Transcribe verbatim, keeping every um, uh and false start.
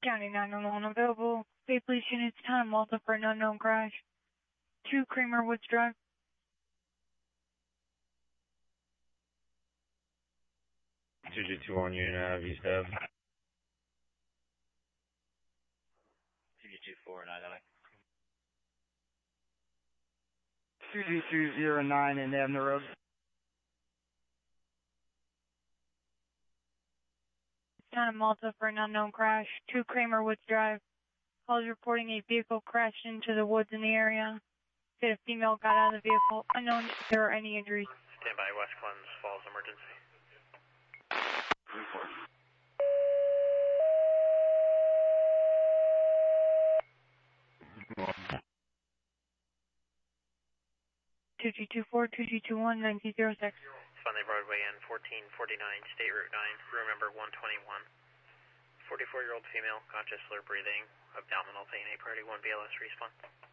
County nine one one available. Bay Police units, time Malta for an unknown crash. two Creamer Woods Drive. two G two one unit out of East Ave. two G two four nine nine. two G two zero nine in Avenue Road. Time Malta for an unknown crash. two Creamer Woods Drive. Calls reporting a vehicle crashed into the woods in the area. Said a female got out of the vehicle. Unknown if there are any injuries. Stand by West Clemens Falls emergency. two G two four, two G two one, nine T zero six. Funley Broadway N fourteen forty-nine, State Route nine, room number one twenty-one. forty-four-year-old female, conscious, slur breathing, abdominal pain, a priority one B L S respawn.